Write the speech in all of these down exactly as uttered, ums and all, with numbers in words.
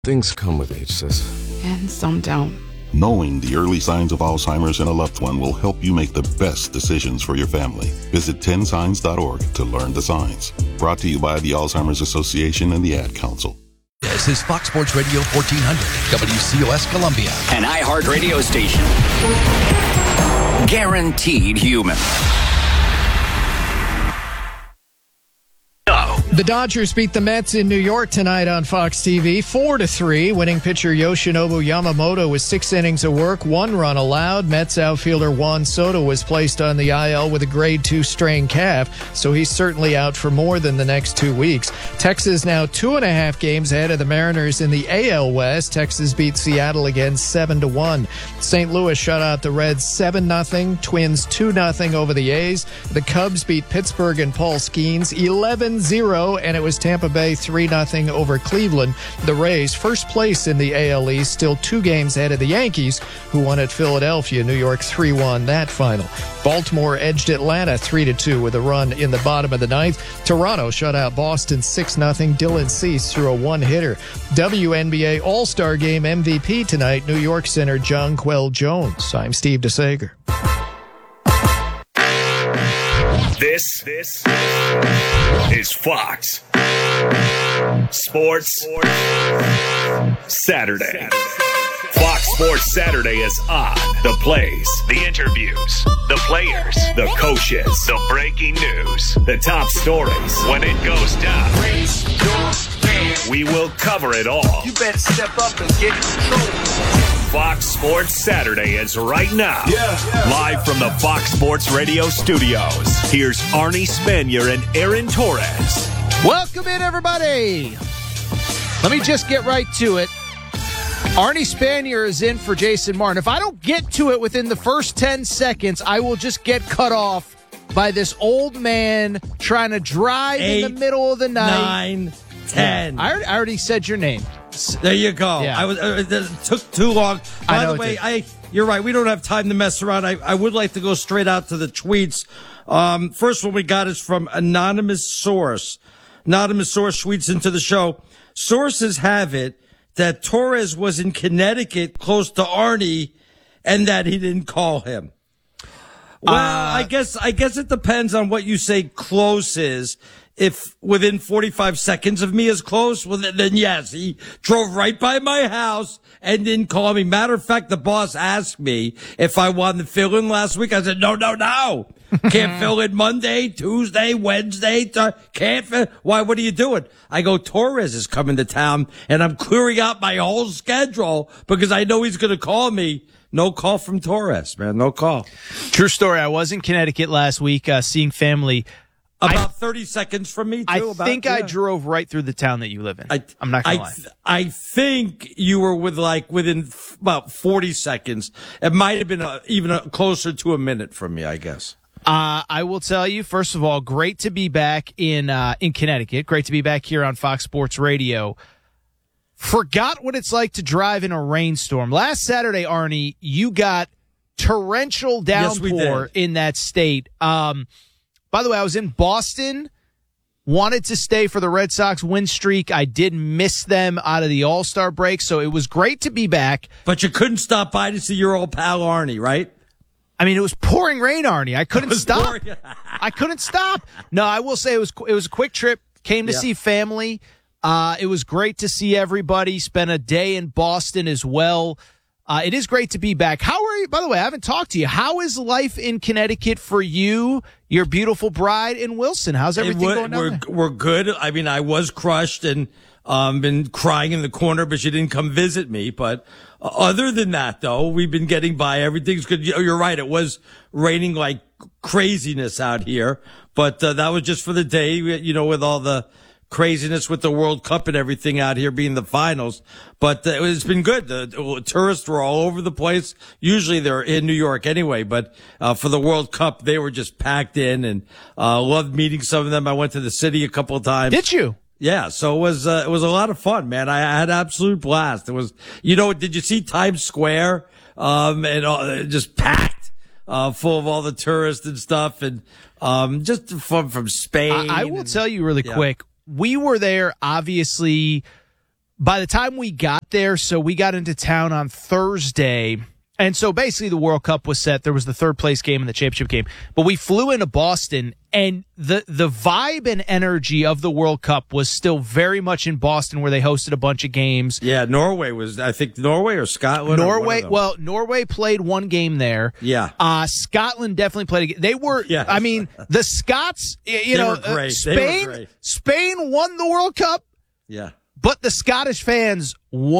Things come with age, sis. And some don't. Knowing the early signs of Alzheimer's in a loved one will help you make the best decisions for your family. Visit ten signs dot org to learn the signs. Brought to you by the Alzheimer's Association and the Ad Council. This is Fox Sports Radio fourteen hundred, W C O S Columbia. An iHeart radio station. Guaranteed human. The Dodgers beat the Mets in New York tonight on Fox T V, four to three. Winning pitcher Yoshinobu Yamamoto with six innings of work, one run allowed. Mets outfielder Juan Soto was placed on the I L with a grade two strained calf, so he's certainly out for more than the next two weeks. Texas now two and a half games ahead of the Mariners in the A L West. Texas beat Seattle again seven to one. Saint Louis shut out the Reds seven nothing. Twins two nothing over the A's. The Cubs beat Pittsburgh and Paul Skeens eleven zero. And it was Tampa Bay three nothing over Cleveland. The Rays, first place in the A L East, still two games ahead of the Yankees, who won at Philadelphia. New York three one that final. Baltimore edged Atlanta three to two with a run in the bottom of the ninth. Toronto shut out Boston six nothing. Dylan Cease threw a one-hitter. W N B A All-Star Game M V P tonight, New York center Jonquel Jones. I'm Steve DeSager. This, this is Fox Sports Saturday. Fox Sports Saturday is on. The plays, the interviews, the players, the coaches, the breaking news, the top stories. When it goes down, we will cover it all. You better step up and get in control. Fox Sports Saturday is right now. Yeah, yeah, live from the Fox Sports Radio studios. Here's Arnie Spanier and Aaron Torres. Welcome in, everybody. Let me just get right to it. Arnie Spanier is in for Jason Martin. If I don't get to it within the first ten seconds, I will just get cut off by this old man trying to drive Eight, in the middle of the night. Nine, ten. I already, I already said your name. There you go. Yeah. I was. Uh, it took too long. By I know the way, I you're right. We don't have time to mess around. I, I would like to go straight out to the tweets. Um, first one we got is from Anonymous Source. Anonymous Source tweets into the show. Sources have it that Torres was in Connecticut close to Arnie and that he didn't call him. Well, uh, I guess I guess it depends on what you say close is. If within forty-five seconds of me is close, well, then yes, he drove right by my house and didn't call me. Matter of fact, the boss asked me if I wanted to fill in last week. I said, no, no, no. Can't fill in Monday, Tuesday, Wednesday. Th- can't fill. Why? What are you doing? I go, Torres is coming to town and I'm clearing out my whole schedule because I know he's going to call me. No call from Torres, man. No call. True story. I was in Connecticut last week, uh, seeing family. About I, thirty seconds from me, too. I about, think yeah. I drove right through the town that you live in. I, I'm not going to lie. Th- I think you were with like within f- about forty seconds. It might have been a, even a, closer to a minute from me, I guess. Uh, I will tell you, first of all, great to be back in uh, in Connecticut. Great to be back here on Fox Sports Radio. Forgot what it's like to drive in a rainstorm. Last Saturday, Arnie, you got torrential downpour yes, in that state. Um, by the way, I was in Boston, wanted to stay for the Red Sox win streak. I did miss them out of the All-Star break, so it was great to be back. But you couldn't stop by to see your old pal Arnie, right? I mean, it was pouring rain, Arnie. I couldn't stop. I couldn't stop. No, I will say it was it was a quick trip. Came to yeah. see family. Uh, it was great to see everybody. Spent a day in Boston as well. Uh, it is great to be back. How are you? By the way, I haven't talked to you. How is life in Connecticut for you, your beautiful bride, and Wilson? How's everything would, going down we're, there? We're good. I mean, I was crushed and um, been crying in the corner, but she didn't come visit me. But uh, other than that, though, we've been getting by. Everything's good. You're right. It was raining like craziness out here, but uh, that was just for the day, you know, with all the craziness with the World Cup and everything out here being the finals. But uh, it's been good. The, the tourists were all over the place. Usually they're in New York anyway, but uh, for the World Cup, they were just packed in and uh, loved meeting some of them. I went to the city a couple of times. Did you? Yeah, so it was uh, it was a lot of fun, man. I, I had absolute blast. It was, you know, did you see Times Square? Um, and uh, just packed, uh, full of all the tourists and stuff, and um, just from from Spain. I, I will and, tell you really yeah. quick. We were there, obviously, by the time we got there, so we got into town on Thursday. And so basically the World Cup was set. There was the third place game and the championship game. But we flew into Boston, and the the vibe and energy of the World Cup was still very much in Boston, where they hosted a bunch of games. Yeah, Norway was, I think, Norway or Scotland? Norway, or well, Norway played one game there. Yeah. Uh, Scotland definitely played a game. They were, yes. I mean, the Scots, you They know, were great. uh, They Spain, were great. Spain won the World Cup. Yeah. But the Scottish fans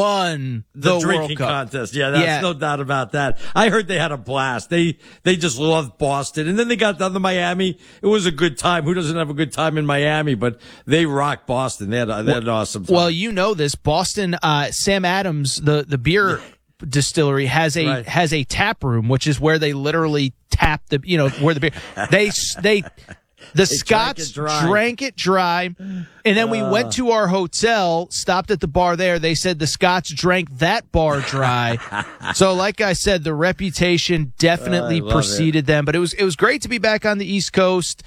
won the, The, drinking World Cup. contest. Yeah, that's Yeah. no doubt about that. I heard they had a blast. They they just loved Boston. And then they got down to Miami. It was a good time. Who doesn't have a good time in Miami? But they rocked Boston. They had, a, they had an awesome time. Well, you know this. Boston, uh, Sam Adams, the, the beer distillery, has a Right. has a tap room, which is where they literally tap the, you know, where the beer. They, they, the Scots drank it dry. drank it dry. And then we went to our hotel, stopped at the bar there. They said the Scots drank that bar dry. So like I said, the reputation definitely I love preceded them, but it was, it was great to be back on the East Coast.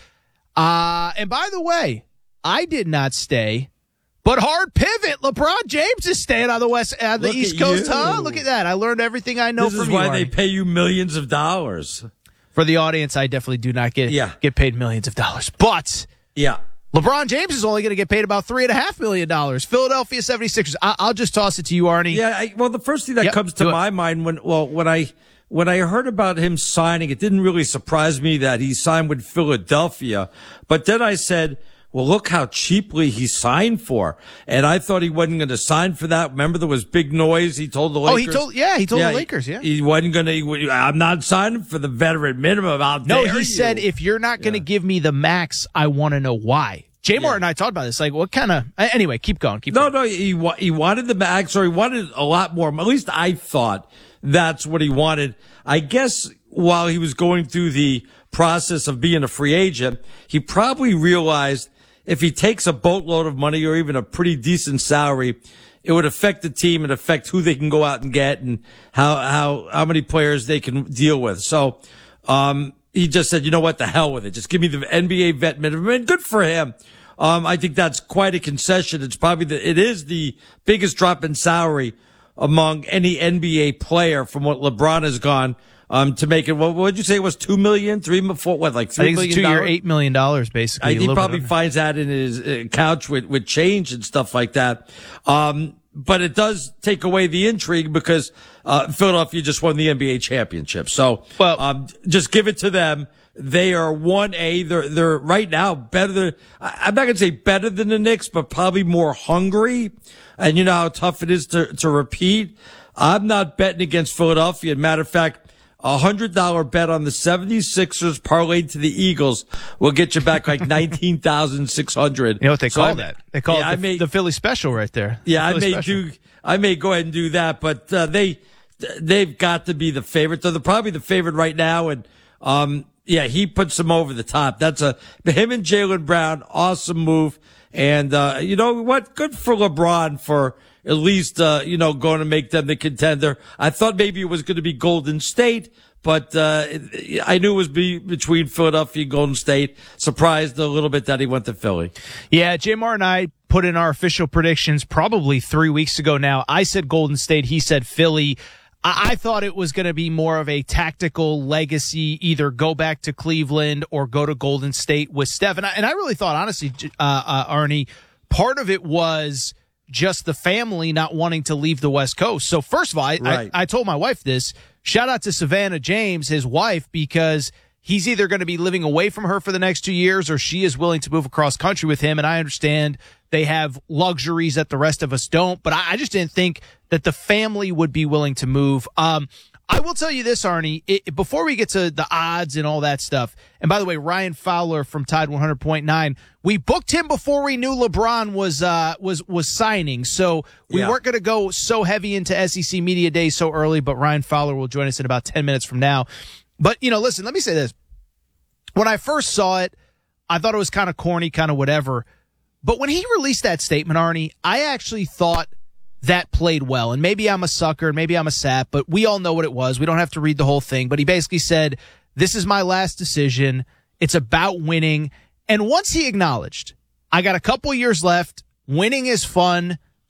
Uh, and by the way, I did not stay, but hard pivot. LeBron James is staying on the West, on the Look East at Coast, you. huh? Look at that. I learned everything I know this from is you, why Arnie. they pay you millions of dollars. For the audience, I definitely do not get Yeah. get paid millions of dollars. But Yeah. LeBron James is only going to get paid about three and a half million dollars. Philadelphia seventy-sixers. I- I'll just toss it to you, Arnie. Yeah, I, well, the first thing that Yep, comes to do it. my mind when, well, when I, when I heard about him signing, it didn't really surprise me that he signed with Philadelphia. But then I said, well, look how cheaply he signed for. And I thought he wasn't going to sign for that. Remember, there was big noise. He told the Oh, Lakers. he told, yeah, he told Yeah, the Lakers, yeah. He, he wasn't going to, I'm not signing for the veteran minimum. How No, dare he you. said, if you're not going to Yeah. give me the max, I want to know why. J. Martin and I talked about this. Like, what kind of, anyway, keep going. Keep No, going. no, he wa- he wanted the max, or he wanted a lot more. At least I thought that's what he wanted. I guess while he was going through the process of being a free agent, he probably realized if he takes a boatload of money or even a pretty decent salary, it would affect the team and affect who they can go out and get and how how how many players they can deal with. So, um, he just said, you know what, the hell with it. Just give me the N B A vet minimum, and good for him. Um, I think that's quite a concession. It's probably the, it is the biggest drop in salary among any N B A player from what LeBron has gone, um, to make it. What would you say it was? Two million, three, four, what, like I three think million it's a two-year, dollars? eight million dollars, basically. I, a he little bit probably under. finds that in his uh, couch with, with change and stuff like that. Um, but it does take away the intrigue because, uh, Philadelphia just won the N B A championship. So, Well- um, just give it to them. They are one A. They're, they're right now better than, I- I'm not going to say better than the Knicks, but probably more hungry. And you know how tough it is to, to repeat. I'm not betting against Philadelphia. Matter of fact, a hundred dollar bet on the seventy-sixers parlayed to the Eagles will get you back like nineteen thousand six hundred. You know what they So call I- that? They call yeah, I it the, may, the Philly special right there. yeah, The I Philly may special. do, I may go ahead and do that, but, uh, they, they've got to be the favorite. They're the, probably the favorite right now. And, um, yeah, he puts them over the top. That's a, him and Jaylen Brown, awesome move. And, uh, you know what? Good for LeBron for at least, uh, you know, going to make them the contender. I thought maybe it was going to be Golden State, but, uh, I knew it was be between Philadelphia and Golden State. Surprised a little bit that he went to Philly. Yeah, J M R and I put in our official predictions probably three weeks ago now. I said Golden State. He said Philly. I, I thought it was going to be more of a tactical legacy, either go back to Cleveland or go to Golden State with Steph. And I, and I really thought, honestly, uh, uh, Arnie, part of it was just the family not wanting to leave the West Coast. So first of all, I, Right. I, I told my wife this. Shout out to Savannah James, his wife, because he's either going to be living away from her for the next two years or she is willing to move across country with him. And I understand they have luxuries that the rest of us don't, but I, I just didn't think that the family would be willing to move. Um, I will tell you this, Arnie, it, before we get to the odds and all that stuff. And by the way, Ryan Fowler from Tide one hundred point nine, we booked him before we knew LeBron was, uh, was, was signing. So we Yeah. weren't going to go so heavy into S E C Media Day so early, but Ryan Fowler will join us in about ten minutes from now. But, you know, listen, let me say this. When I first saw it, I thought it was kind of corny, kind of whatever. But when he released that statement, Arnie, I actually thought that played well. And maybe I'm a sucker, and maybe I'm a sap, but we all know what it was. We don't have to read the whole thing. But he basically said, this is my last decision. It's about winning. And once he acknowledged, I got a couple years left. Winning is fun.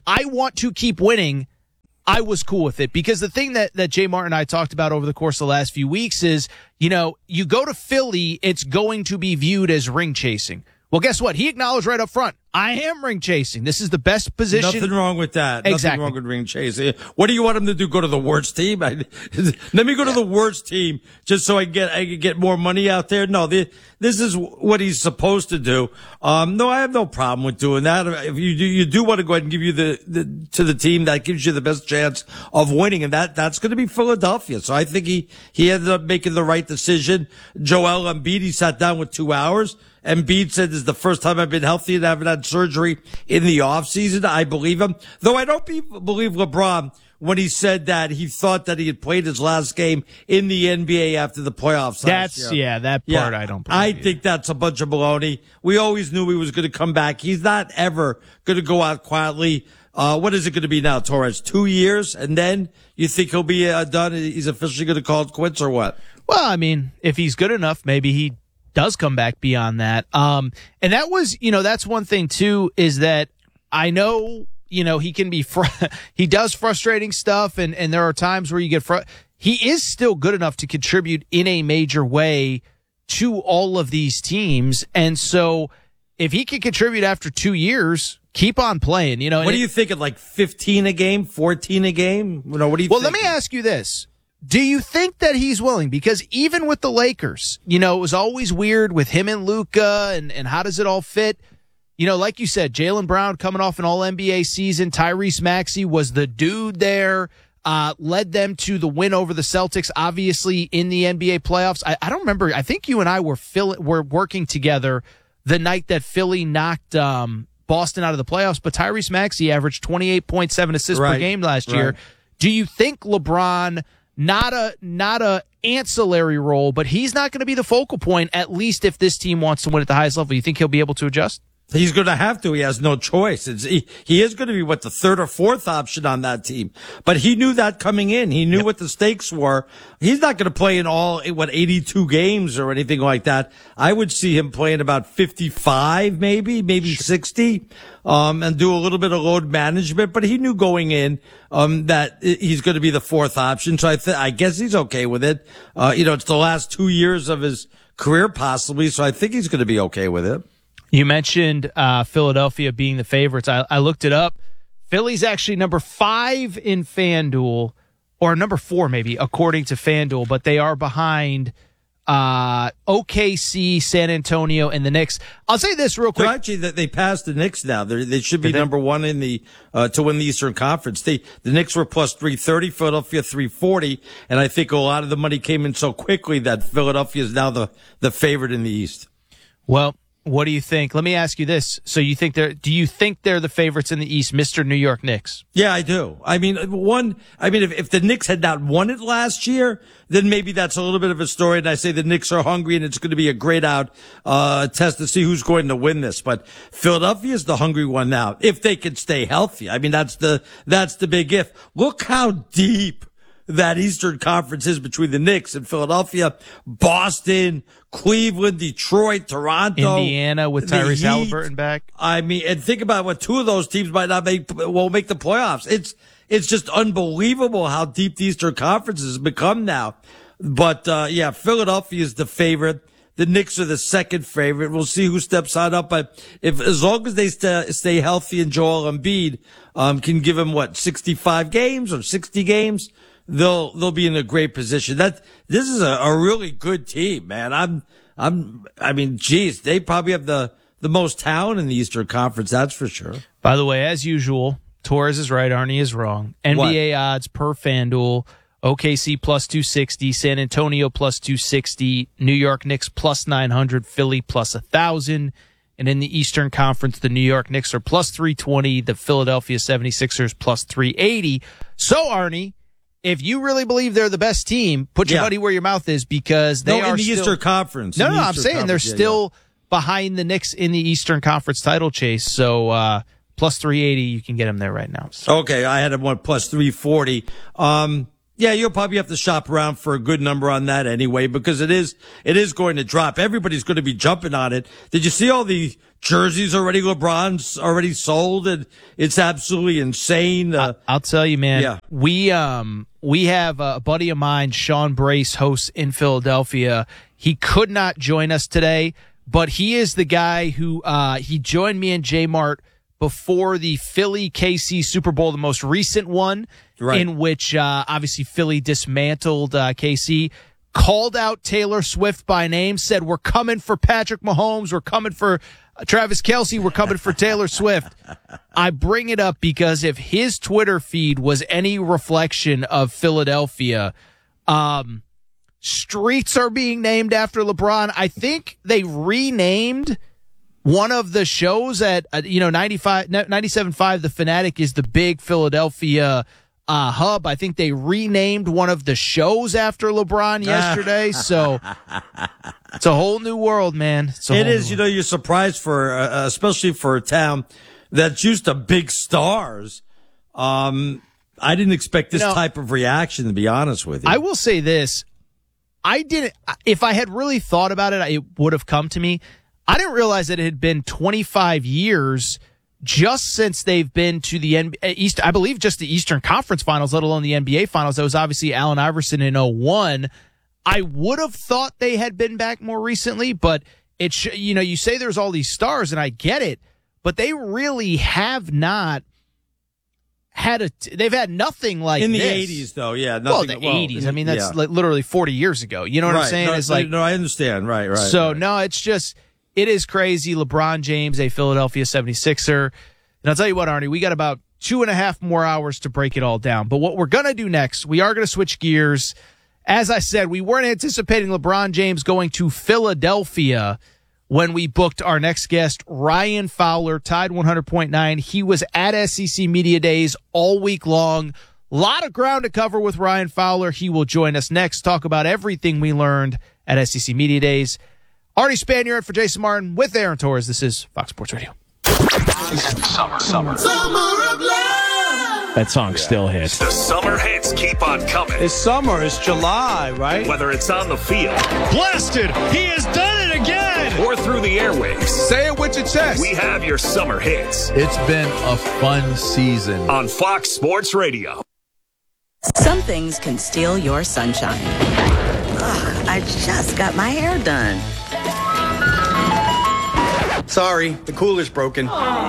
I want to keep winning, I was cool with it. Because the thing that, that Jay Martin and I talked about over the course of the last few weeks is, you know, you go to Philly, it's going to be viewed as ring chasing. Well, guess what? He acknowledged right up front, I am ring chasing. This is the best position. Nothing wrong with that. Exactly. Nothing wrong with ring chasing. What do you want him to do? Go to the worst team? I, let me go to the worst team just so I get I can get more money out there. No, the, this is what he's supposed to do. Um, no, I have no problem with doing that. If you do, you do want to go ahead and give you the, the to the team that gives you the best chance of winning, and that that's going to be Philadelphia. So I think he he ended up making the right decision. Joel Embiid, he sat down with two hours. Embiid said this is the first time I've been healthy and haven't had surgery in the offseason. I believe him. Though I don't be, believe LeBron when he said that he thought that he had played his last game in the N B A after the playoffs. That's, last year. yeah, that part yeah, I don't believe. I either. think that's a bunch of baloney. We always knew he was going to come back. He's not ever going to go out quietly. Uh, what is it going to be now, Torres? Two years? And then you think he'll be uh, done? He's officially going to call it quits or what? Well, I mean, if he's good enough, maybe he does come back beyond that. Um, and that was, you know, that's one thing too, is that I know, you know, he can be, fr- he does frustrating stuff. And, and there are times where you get, fr- he is still good enough to contribute in a major way to all of these teams. And so if he can contribute after two years, keep on playing, you know. What are it, you thinking? Like fifteen a game, fourteen a game? You know, what do you well, thinking? let me ask you this. Do you think that he's willing? Because even with the Lakers, you know, it was always weird with him and Luka and, and how does it all fit? You know, like you said, Jaylen Brown coming off an all N B A season. Tyrese Maxey was the dude there, uh, led them to the win over the Celtics, obviously in the N B A playoffs. I, I don't remember. I think you and I were, fill, were working together the night that Philly knocked um, Boston out of the playoffs, but Tyrese Maxey averaged twenty-eight point seven assists right. per game last year. Right. Do you think LeBron... Not a not a ancillary role, but he's not going to be the focal point, at least if this team wants to win at the highest level. You think he'll be able to adjust? He's going to have to. He has no choice. It's, he, he is going to be, what, the third or fourth option on that team. But he knew that coming in. He knew yep. what the stakes were. He's not going to play in all, what, eighty-two games or anything like that. I would see him playing about fifty-five, maybe, maybe sixty, um, and do a little bit of load management. But he knew going in, um, that he's going to be the fourth option. So I th- I guess he's okay with it. Uh, you know, it's the last two years of his career possibly. So I think he's going to be okay with it. You mentioned uh, Philadelphia being the favorites. I, I looked it up. Philly's actually number five in FanDuel, or number four maybe, according to FanDuel, but they are behind uh, O K C, San Antonio, and the Knicks. I'll say this real quick. So actually, that they passed the Knicks now. They're, they should be Did number they? one in the uh, to win the Eastern Conference. They, the Knicks were plus three thirty, Philadelphia three forty, and I think a lot of the money came in so quickly that Philadelphia is now the, the favorite in the East. Well, what do you think? Let me ask you this. So you think they're, do you think they're the favorites in the East, Mister New York Knicks? Yeah, I do. I mean, one, I mean, if, if the Knicks had not won it last year, then maybe that's a little bit of a story. And I say the Knicks are hungry and it's going to be a great out, uh, test to see who's going to win this. But Philadelphia is the hungry one now, if they can stay healthy. I mean, that's the, that's the big if. Look how deep that Eastern Conference is between the Knicks and Philadelphia, Boston, Cleveland, Detroit, Toronto, Indiana with Tyrese Halliburton back. I mean, and think about what two of those teams might not make, won't make the playoffs. It's, it's just unbelievable how deep the Eastern Conference has become now. But, uh, yeah, Philadelphia is the favorite. The Knicks are the second favorite. We'll see who steps on up. But if, as long as they stay, stay healthy and Joel Embiid, um, can give him what, sixty-five games or sixty games, they'll, they'll be in a great position. That, this is a, a really good team, man. I'm, I'm, I mean, geez, they probably have the, the most talent in the Eastern Conference. That's for sure. By the way, as usual, Torres is right. Arnie is wrong. N B A what? Odds per FanDuel. O K C plus two sixty, San Antonio plus two sixty, New York Knicks plus nine hundred, Philly plus one thousand. And in the Eastern Conference, the New York Knicks are plus three twenty, the Philadelphia seventy-sixers plus three eighty. So, Arnie, if you really believe they're the best team, put your yeah. money where your mouth is, because they no, are in the still, Eastern Conference. No, in no, the I'm Eastern saying they're yeah, still yeah. behind the Knicks in the Eastern Conference title chase. So, uh, plus three eighty, you can get them there right now. So. Okay, I had them one plus three forty. Um, Yeah, you'll probably have to shop around for a good number on that anyway, because it is it is going to drop. Everybody's going to be jumping on it. Did you see all the jerseys already? LeBron's already sold, and it's absolutely insane. Uh, I'll tell you, man. Yeah. We um we have a buddy of mine, Sean Brace, hosts in Philadelphia. He could not join us today, but he is the guy who uh he joined me and J-Mart before the Philly K C Super Bowl, the most recent one, right, in which uh, obviously Philly dismantled uh, K C, called out Taylor Swift by name, said, we're coming for Patrick Mahomes, we're coming for uh, Travis Kelce, we're coming for Taylor Swift. I bring it up because if his Twitter feed was any reflection of Philadelphia, um, streets are being named after LeBron. I think they renamed one of the shows at, uh, you know, ninety-five, ninety-seven point five, The Fanatic is the big Philadelphia uh, hub. I think they renamed one of the shows after LeBron yesterday. So it's a whole new world, man. It's a it whole is, you know, you're surprised for, uh, especially for a town that's used to big stars. Um, I didn't expect this you know, type of reaction, to be honest with you. I will say this. I didn't, if I had really thought about it, it would have come to me. I didn't realize that it had been twenty-five years just since they've been to the N B A East. I believe just the Eastern Conference Finals, let alone the N B A Finals. That was obviously Allen Iverson in oh one. I would have thought they had been back more recently, but it's, you know, you say there's all these stars, and I get it, but they really have not had a. They've had nothing like in the this. eighties, though. Yeah, nothing, well, the well, eighties. I mean, that's yeah. li- literally forty years ago. You know what right. I'm saying? No, it's no, like no, I understand. Right, right. So right. no, it's just. It is crazy. LeBron James, a Philadelphia seventy-sixer. And I'll tell you what, Arnie, we got about two and a half more hours to break it all down. But what we're going to do next, we are going to switch gears. As I said, we weren't anticipating LeBron James going to Philadelphia when we booked our next guest, Ryan Fowler, Tide one hundred point nine. He was at S E C Media Days all week long. A lot of ground to cover with Ryan Fowler. He will join us next, talk about everything we learned at S E C Media Days. Artie Spaniard for Jason Martin with Aaron Torres. This is Fox Sports Radio. Summer, summer. Summer of love. That song still hits. The summer hits keep on coming. It's summer. It's July, right? Whether it's on the field. Blasted. He has done it again. Or through the airwaves. Say it with your chest. We have your summer hits. It's been a fun season. On Fox Sports Radio. Some things can steal your sunshine. Ugh, I just got my hair done. Sorry, the cooler's broken.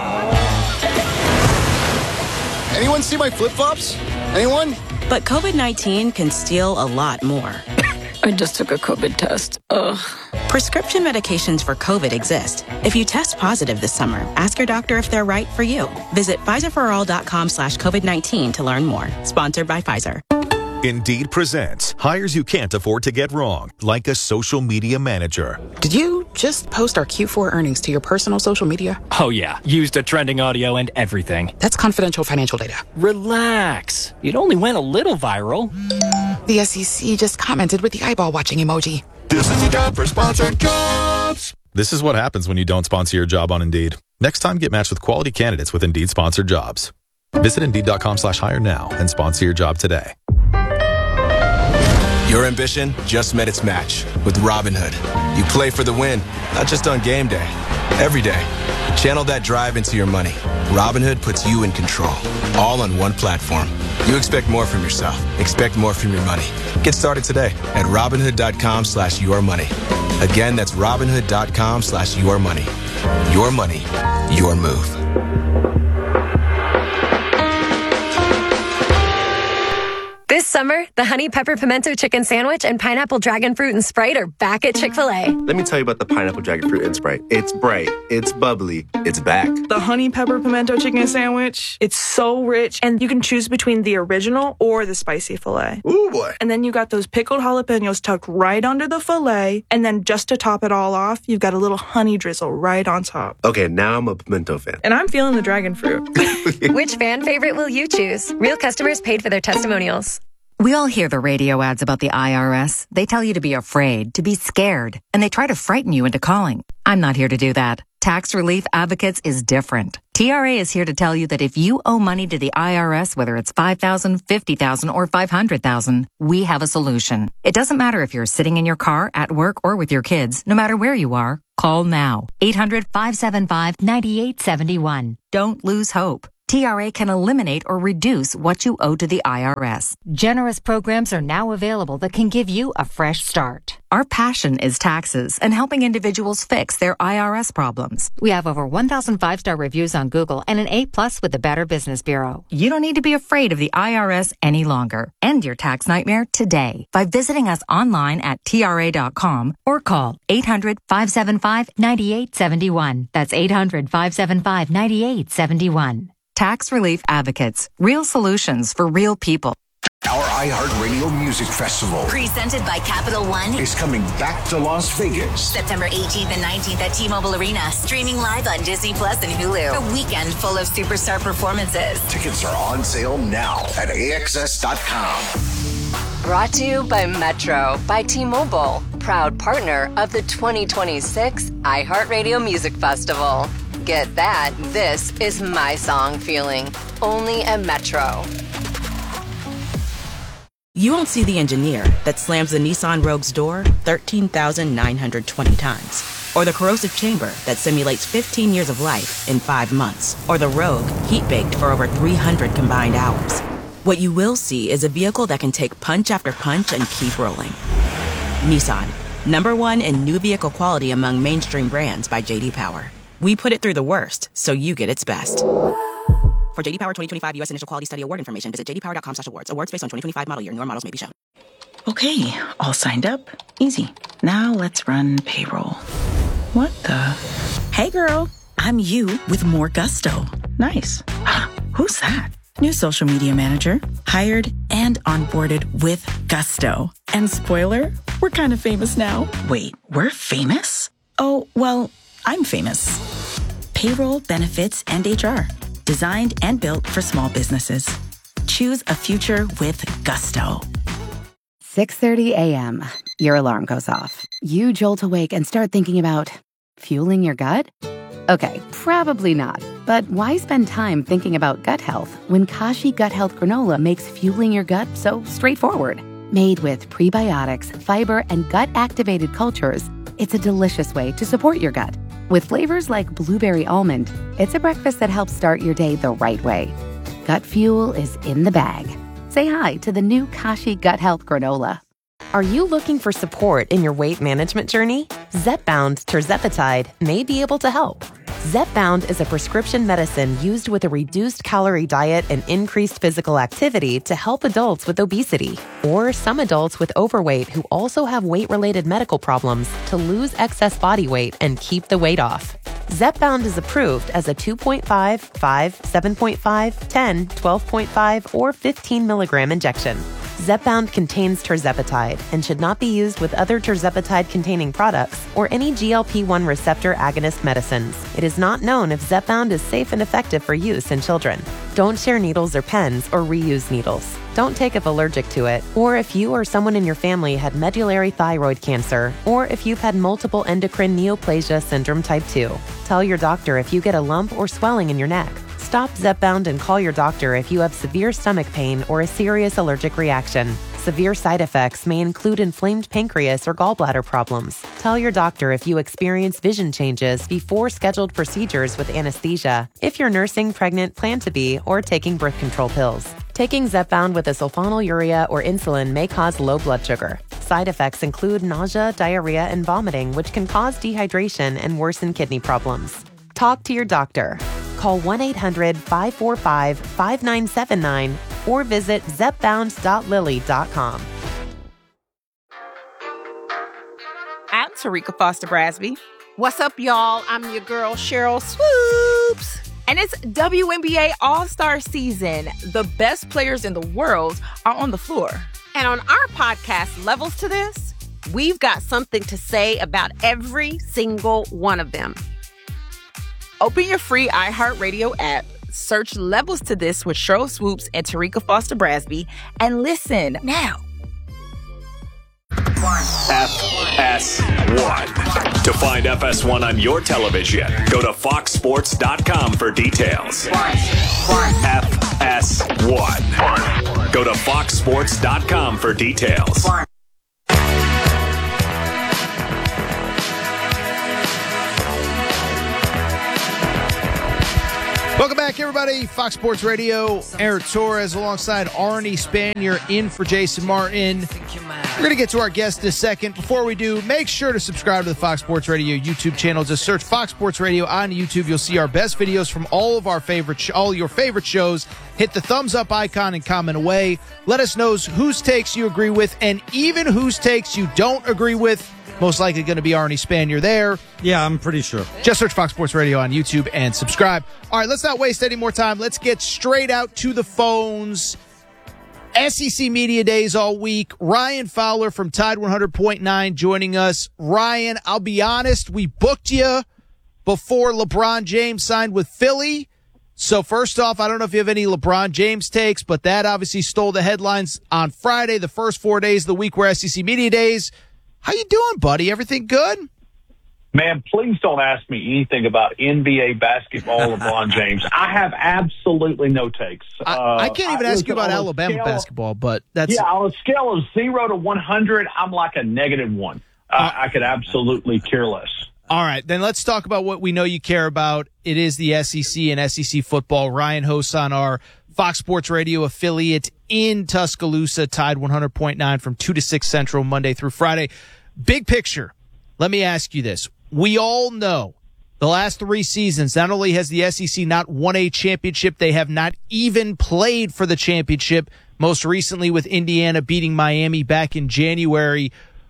Anyone see my flip-flops? Anyone? But COVID nineteen can steal a lot more. I just took a COVID test. Ugh. Prescription medications for COVID exist. If you test positive this summer, ask your doctor if they're right for you. Visit Pfizerforall.com slash COVID-19 to learn more. Sponsored by Pfizer. Indeed presents hires you can't afford to get wrong, like a social media manager. Did you just post our Q four earnings to your personal social media? Oh, yeah. Used a trending audio and everything. That's confidential financial data. Relax. It only went a little viral. The S E C just commented with the eyeball watching emoji. This is a job for sponsored jobs. This is what happens when you don't sponsor your job on Indeed. Next time, get matched with quality candidates with Indeed sponsored jobs. Visit Indeed.com slash hire now and sponsor your job today. Your ambition just met its match with Robinhood. You play for the win, not just on game day, every day. Channel that drive into your money. Robinhood puts you in control, all on one platform. You expect more from yourself. Expect more from your money. Get started today at Robinhood.com slash your money. Again, that's Robinhood.com slash your money. Your money, your move. This summer, the Honey Pepper Pimento Chicken Sandwich and Pineapple Dragon Fruit and Sprite are back at Chick-fil-A. Let me tell you about the Pineapple Dragon Fruit and Sprite. It's bright, it's bubbly, it's back. The Honey Pepper Pimento Chicken Sandwich, it's so rich, and you can choose between the original or the spicy filet. Ooh, boy. And then you got those pickled jalapenos tucked right under the filet, and then just to top it all off, you've got a little honey drizzle right on top. Okay, now I'm a pimento fan. And I'm feeling the dragon fruit. Which fan favorite will you choose? Real customers paid for their testimonials. We all hear the radio ads about the I R S. They tell you to be afraid, to be scared, and they try to frighten you into calling. I'm not here to do that. Tax Relief Advocates is different. T R A is here to tell you that if you owe money to the I R S, whether it's five thousand dollars, fifty thousand dollars, or five hundred thousand dollars, we have a solution. It doesn't matter if you're sitting in your car, at work, or with your kids. No matter where you are, call now. eight hundred, five seven five, nine eight seven one. Don't lose hope. T R A can eliminate or reduce what you owe to the I R S. Generous programs are now available that can give you a fresh start. Our passion is taxes and helping individuals fix their I R S problems. We have over one thousand five-star reviews on Google and an A plus with the Better Business Bureau. You don't need to be afraid of the I R S any longer. End your tax nightmare today by visiting us online at T R A dot com or call eight hundred, five seven five, nine eight seven one. That's eight hundred, five seven five, nine eight seven one. Tax Relief Advocates. Real solutions for real people. Our iHeartRadio Music Festival, presented by Capital One, is coming back to Las Vegas. September eighteenth and nineteenth at T-Mobile Arena. Streaming live on Disney Plus and Hulu. A weekend full of superstar performances. Tickets are on sale now at A X S dot com. Brought to you by Metro by T-Mobile, proud partner of the twenty twenty-six iHeartRadio Music Festival. Get that, this is my song feeling, only at Metro. You won't see the engineer that slams the Nissan Rogue's door thirteen thousand nine hundred twenty times. Or the corrosive chamber that simulates fifteen years of life in five months. Or the Rogue heat-baked for over three hundred combined hours. What you will see is a vehicle that can take punch after punch and keep rolling. Nissan, number one in new vehicle quality among mainstream brands by J D Power. We put it through the worst, so you get its best. For J D Power twenty twenty-five U S Initial Quality Study Award information, visit j d power dot com slash awards. Awards based on twenty twenty-five model year. Newer models may be shown. Okay, all signed up. Easy. Now let's run payroll. What the? Hey girl, I'm you with more gusto. Nice. Who's that? New social media manager. Hired and onboarded with gusto. And spoiler, we're kind of famous now. Wait, we're famous? Oh, well, I'm famous. Payroll, benefits, and H R. Designed and built for small businesses. Choose a future with gusto. six thirty a.m. Your alarm goes off. You jolt awake and start thinking about fueling your gut? Okay, probably not. But why spend time thinking about gut health when Kashi Gut Health Granola makes fueling your gut so straightforward? Made with prebiotics, fiber, and gut-activated cultures, it's a delicious way to support your gut. With flavors like blueberry almond, it's a breakfast that helps start your day the right way. Gut fuel is in the bag. Say hi to the new Kashi Gut Health Granola. Are you looking for support in your weight management journey? Zepbound Tirzepatide may be able to help. Zepbound is a prescription medicine used with a reduced calorie diet and increased physical activity to help adults with obesity or some adults with overweight who also have weight-related medical problems to lose excess body weight and keep the weight off. Zepbound is approved as a two point five, five, seven point five, ten, twelve point five, or fifteen milligram injection. Zepbound contains tirzepatide and should not be used with other tirzepatide-containing products or any G L P one receptor agonist medicines. It is not known if Zepbound is safe and effective for use in children. Don't share needles or pens or reuse needles. Don't take if allergic to it, or if you or someone in your family had medullary thyroid cancer, or if you've had multiple endocrine neoplasia syndrome type two. Tell your doctor if you get a lump or swelling in your neck. Stop Zepbound and call your doctor if you have severe stomach pain or a serious allergic reaction. Severe side effects may include inflamed pancreas or gallbladder problems. Tell your doctor if you experience vision changes before scheduled procedures with anesthesia, if you're nursing, pregnant, plan to be, or taking birth control pills. Taking Zepbound with a sulfonylurea or insulin may cause low blood sugar. Side effects include nausea, diarrhea, and vomiting, which can cause dehydration and worsen kidney problems. Talk to your doctor. Call one eight hundred, five four five, five nine seven nine or visit zepbound dot lilly dot com. I'm Tarika Foster Brasby. What's up, y'all? I'm your girl, Cheryl Swoops. And it's W N B A All-Star Season. The best players in the world are on the floor. And on our podcast, Levels to This, we've got something to say about every single one of them. Open your free iHeartRadio app, search Levels to This with Cheryl Swoops and Tarika Foster Brasby, and listen now. F S one. To find F S one on your television, go to fox sports dot com for details. F S one. Go to fox sports dot com for details. Welcome back, everybody. Fox Sports Radio. Aaron Torres alongside Arnie Spanier in for Jason Martin. We're going to get to our guest in a second. Before we do, make sure to subscribe to the Fox Sports Radio YouTube channel. Just search Fox Sports Radio on YouTube. You'll see our best videos from all of our favorite, sh- all your favorite shows. Hit the thumbs up icon and comment away. Let us know whose takes you agree with and even whose takes you don't agree with. Most likely going to be Arnie Spanier there. Yeah, I'm pretty sure. Just search Fox Sports Radio on YouTube and subscribe. All right, let's not waste any more time. Let's get straight out to the phones. S E C Media Days all week. Ryan Fowler from Tide one hundred point nine joining us. Ryan, I'll be honest, we booked you before LeBron James signed with Philly. So first off, I don't know if you have any LeBron James takes, but that obviously stole the headlines on Friday, the first four days of the week were S E C Media Days. How you doing, buddy? Everything good? Man, please don't ask me anything about N B A basketball, LeBron James. I have absolutely no takes. I, uh, I can't even I, ask you about Alabama scale, basketball, but that's... Yeah, on a scale of zero to one hundred, I'm like a negative one. Uh, uh, I could absolutely care less. All right, then let's talk about what we know you care about. It is the S E C and S E C football. Ryan hosts on our Fox Sports Radio affiliate in Tuscaloosa, Tide one hundred point nine from two to six Central, Monday through Friday. Big picture, let me ask you this. We all know the last three seasons, not only has the S E C not won a championship, they have not even played for the championship, most recently with Indiana beating Miami back in January.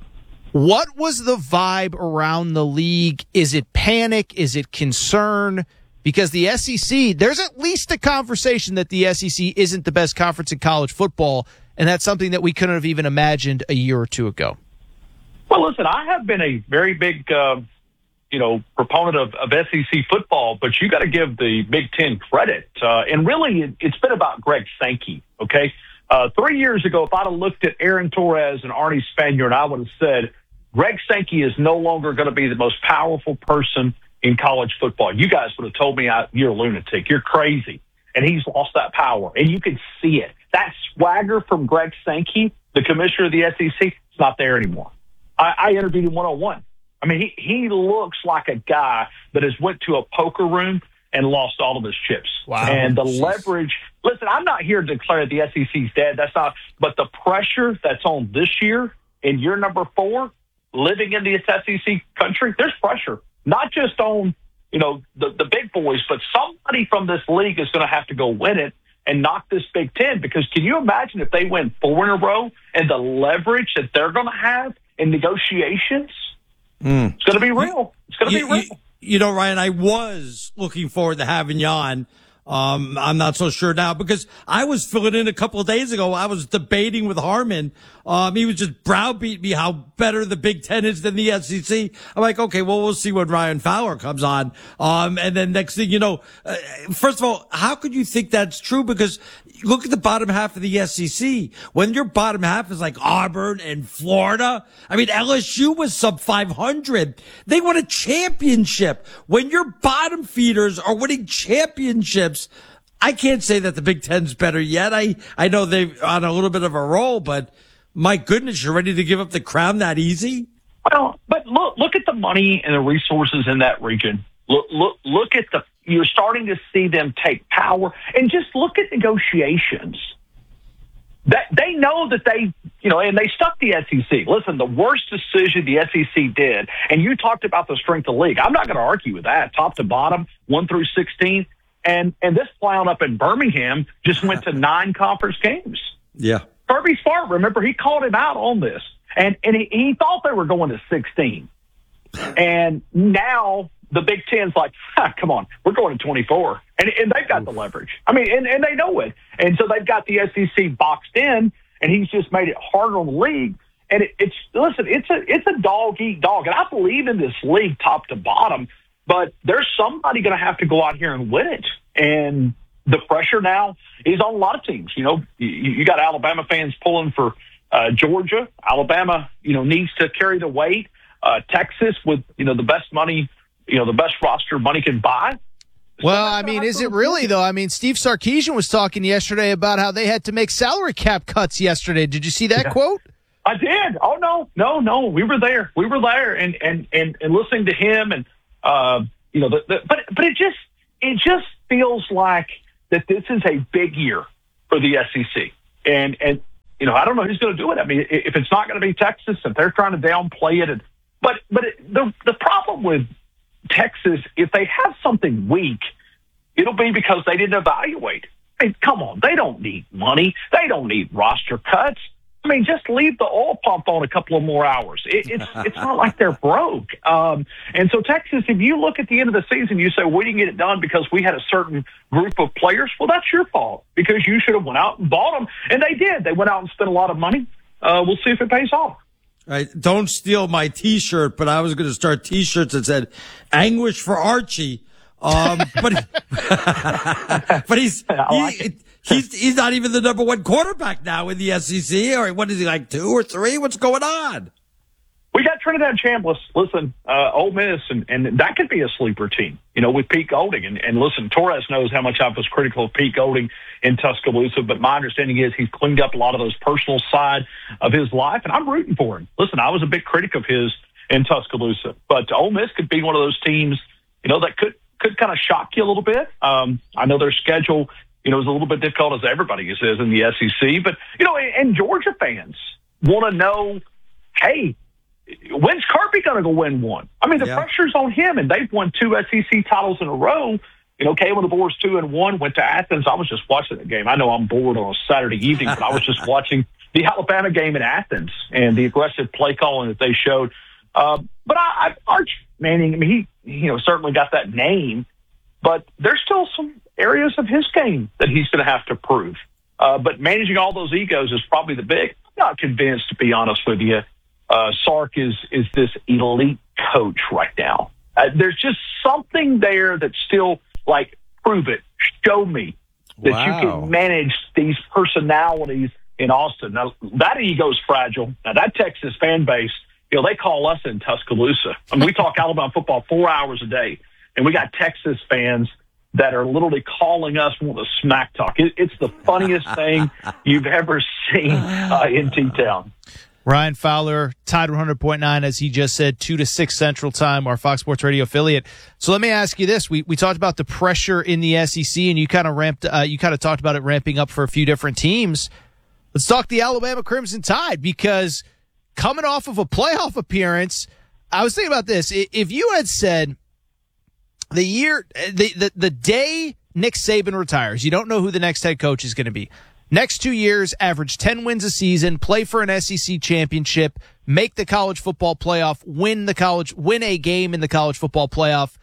What was the vibe around the league? Is it panic? Is it concern? Because the S E C, there's at least a conversation that the S E C isn't the best conference in college football, and that's something that we couldn't have even imagined a year or two ago. Well, listen, I have been a very big, uh, you know, proponent of, of S E C football, but you got to give the Big Ten credit. Uh, and really, it, it's been about Greg Sankey, okay? Uh, three years ago, if I'd have looked at Aaron Torres and Arnie Spanier, and I would have said, Greg Sankey is no longer going to be the most powerful person in college football. You guys would have told me I, you're a lunatic. You're crazy. And he's lost that power. And you can see it. That swagger from Greg Sankey, the commissioner of the S E C, it's not there anymore. I, I interviewed him one-on-one. I mean, he, he looks like a guy that has went to a poker room and lost all of his chips. Wow. And the Jeez. leverage, listen, I'm not here to declare the S E C's dead. That's not, but the pressure that's on this year in year number four, living in the S E C country, there's pressure. Not just on, you know, the, the big boys, but somebody from this league is going to have to go win it and knock this Big Ten. Because can you imagine if they win four in a row and the leverage that they're going to have in negotiations? Mm. It's going to be real. It's going to be you, real. You, you know, Ryan, I was looking forward to having you on. Um, I'm not so sure now because I was filling in a couple of days ago. I was debating with Harmon. Um, he was just browbeating me how better the Big Ten is than the S E C. I'm like, okay, well, we'll see when Ryan Fowler comes on. Um, and then next thing you know, uh, first of all, how could you think that's true? Because look at the bottom half of the S E C. When your bottom half is like Auburn and Florida, I mean, L S U was sub five hundred. They won a championship. When your bottom feeders are winning championships, I can't say that the Big Ten's better yet. I, I know they're on a little bit of a roll, but my goodness, you're ready to give up the crown that easy? Well, but look, look at the money and the resources in that region. Look, look, look at the, you're starting to see them take power, and just look at negotiations. That they know that they, you know, and they stuck the S E C. Listen, the worst decision the S E C did, and you talked about the strength of the league. I'm not going to argue with that, top to bottom, one through sixteen. And, and this clown up in Birmingham just went to nine conference games. Yeah. Kirby Smart, remember, he called him out on this. And, and he, he thought they were going to sixteen. And now the Big Ten's like, ah, come on, we're going to twenty-four. And, and they've got the leverage. I mean, and, and they know it. And so they've got the S E C boxed in, and he's just made it harder on the league. And it, it's, listen, it's a, it's a dog-eat-dog. And I believe in this league top to bottom, but there's somebody going to have to go out here and win it. And the pressure now is on a lot of teams. You know, you, you got Alabama fans pulling for Uh, Georgia, Alabama, you know, needs to carry the weight. Uh, Texas with, you know, the best money, you know, the best roster money can buy. Well, I mean, is it really, though? I mean, Steve Sarkisian was talking yesterday about how they had to make salary cap cuts yesterday. Did you see that Yeah. quote? I did. Oh, no, no, no. We were there. We were there and, and, and, and listening to him. And, uh, you know, the, the, but, but it just, it just feels like that this is a big year for the S E C. And, and, you know, I don't know who's going to do it. I mean, if it's not going to be Texas, if they're trying to downplay it, and, but, but it, the, the problem with Texas, if they have something weak, it'll be because they didn't evaluate. I mean, come on, they don't need money. They don't need roster cuts. I mean, just leave the oil pump on a couple of more hours. It, it's it's not like they're broke. Um, and so Texas, if you look at the end of the season, you say, we didn't get it done because we had a certain group of players. Well, that's your fault because you should have went out and bought them. And they did. They went out and spent a lot of money. Uh, we'll see if it pays off. Right. Don't steal my T-shirt, but I was going to start T-shirts that said "Anguish for Archie." Um, but but he's he, he's he's not even the number one quarterback now in the S E C. Or what is he, like two or three? What's going on? We got Trinidad Chambliss. Listen, uh, Ole Miss, and, and that could be a sleeper team, you know, with Pete Golding. And, and listen, Torres knows how much I was critical of Pete Golding in Tuscaloosa, but my understanding is he's cleaned up a lot of those personal side of his life, and I'm rooting for him. Listen, I was a big critic of his in Tuscaloosa, but Ole Miss could be one of those teams, you know, that could could kind of shock you a little bit. Um, I know their schedule, you know, is a little bit difficult, as everybody is in the S E C, but, you know, and, and Georgia fans want to know, hey, when's Kirby going to go win one? I mean, the yeah. pressure's on him, and they've won two S E C titles in a row. You know, Kalen DeBoer's two and one, went to Athens. I was just watching the game. I know I'm bored on a Saturday evening, but I was just watching the Alabama game in Athens and the aggressive play calling that they showed. Uh, but I, I, Arch Manning, I mean, he, you know, certainly got that name, but there's still some areas of his game that he's going to have to prove. Uh, but managing all those egos is probably the big. I'm not convinced, to be honest with you. Uh, Sark is, is this elite coach right now. Uh, there's just something there that's still like, prove it, show me that wow. you can manage these personalities in Austin. Now, that ego's fragile. Now, that Texas fan base, you know, they call us in Tuscaloosa. I mean, we talk Alabama football four hours a day, and we got Texas fans that are literally calling us one of the smack talk. It, it's the funniest thing you've ever seen uh, in T-Town. Ryan Fowler, Tide one hundred point nine, as he just said, two to six Central Time, our Fox Sports Radio affiliate. So let me ask you this. We we talked about the pressure in the S E C, and you kind of ramped, uh, you kind of talked about it ramping up for a few different teams. Let's talk the Alabama Crimson Tide, because coming off of a playoff appearance, I was thinking about this. If you had said the year, the, the, the day Nick Saban retires, you don't know who the next head coach is going to be. Next two years, average ten wins a season, play for an S E C championship, make the college football playoff, win the college, win a game in the college football playoff.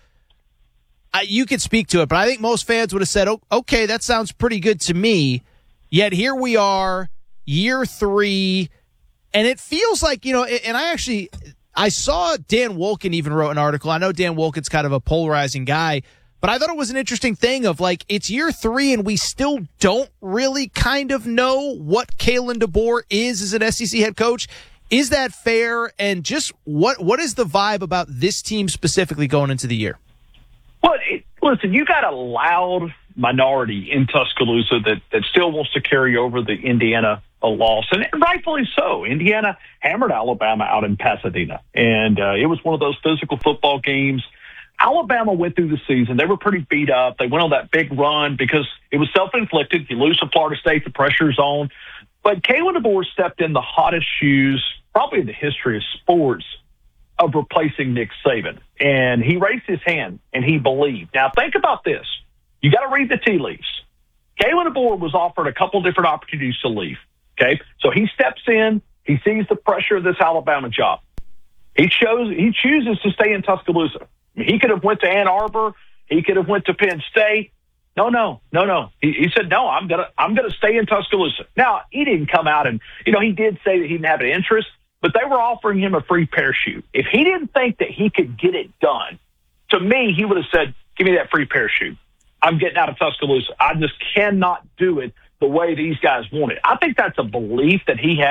I, you could speak to it, but I think most fans would have said, oh, okay, that sounds pretty good to me. Yet here we are, year three, and it feels like, you know, and I actually, I saw Dan Wolken even wrote an article. I know Dan Wolken's kind of a polarizing guy, but I thought it was an interesting thing of like, it's year three and we still don't really kind of know what Kalen DeBoer is as an S E C head coach. Is that fair? And just what what is the vibe about this team specifically going into the year? Well, it, listen, you got a loud minority in Tuscaloosa that, that still wants to carry over the Indiana a loss, and rightfully so. Indiana hammered Alabama out in Pasadena, and uh, it was one of those physical football games. Alabama went through the season. They were pretty beat up. They went on that big run because it was self-inflicted. You lose to Florida State, the pressure's on. But Kalen DeBoer stepped in the hottest shoes, probably in the history of sports, of replacing Nick Saban. And he raised his hand, and he believed. Now, think about this. You got to read the tea leaves. Kalen DeBoer was offered a couple different opportunities to leave. Okay? So he steps in. He sees the pressure of this Alabama job. He chose. He chooses to stay in Tuscaloosa. He could have went to Ann Arbor. He could have went to Penn State. No, no, no, no. He, he said, no, I'm going to I'm gonna stay in Tuscaloosa. Now, he didn't come out and, you know, he did say that he didn't have an interest, but they were offering him a free parachute. If he didn't think that he could get it done, to me, he would have said, give me that free parachute. I'm getting out of Tuscaloosa. I just cannot do it the way these guys want it. I think that's a belief that he has.